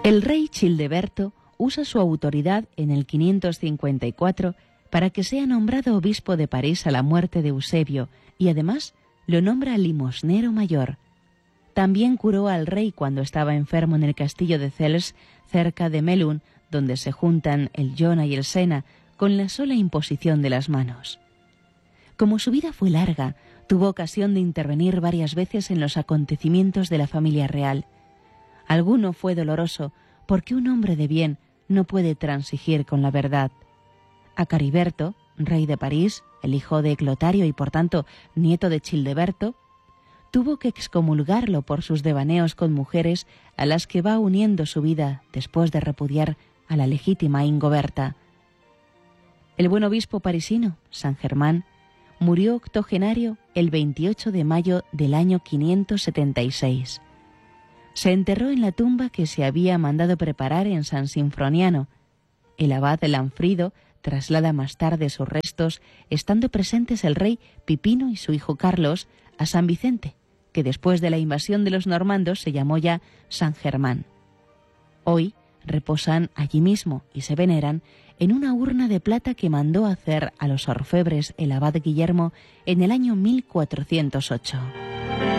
El rey Childeberto usa su autoridad en el 554 para que sea nombrado obispo de París a la muerte de Eusebio y además lo nombra limosnero mayor. También curó al rey cuando estaba enfermo en el castillo de Cels, cerca de Melun, donde se juntan el Jona y el Sena, con la sola imposición de las manos. Como su vida fue larga, tuvo ocasión de intervenir varias veces en los acontecimientos de la familia real. Alguno fue doloroso, porque un hombre de bien no puede transigir con la verdad. A Cariberto, rey de París, el hijo de Clotario y por tanto nieto de Childeberto, tuvo que excomulgarlo por sus devaneos con mujeres a las que va uniendo su vida después de repudiar a la legítima Ingoberta. El buen obispo parisino, San Germán, murió octogenario el 28 de mayo del año 576. Se enterró en la tumba que se había mandado preparar en San Sinfroniano. El abad Lanfrido traslada más tarde sus restos, estando presentes el rey Pipino y su hijo Carlos, a San Vicente, que después de la invasión de los normandos se llamó ya San Germán. Hoy reposan allí mismo y se veneran en una urna de plata que mandó hacer a los orfebres el abad Guillermo en el año 1408.